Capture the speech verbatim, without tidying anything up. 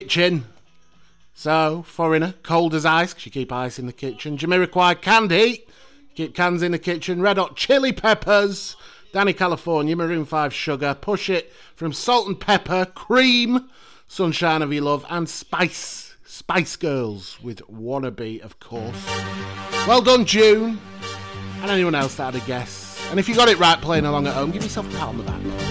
kitchen. So, Foreigner, Cold as Ice, because you keep ice in the kitchen. Jamiroquai, Candy, keep cans in the kitchen. Red Hot Chili Peppers, Danny California, Maroon five, Sugar. Push It from Salt and Pepper, Cream, Sunshine of Your Love, and Spice. Spice Girls with Wannabe, of course. Well done, June. And anyone else that had a guess. And if you got it right playing along at home, give yourself a pat on the back.